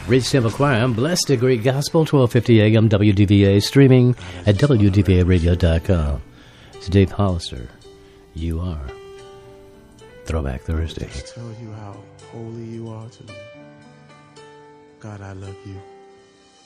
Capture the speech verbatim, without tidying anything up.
Ridge Temple Choir, Blessed Degree Gospel, twelve fifty A M W D V A, streaming at W D V A radio dot com. It's Dave Hollister. You are Throwback Thursday. Just tell you how holy you are to me. God, I love you.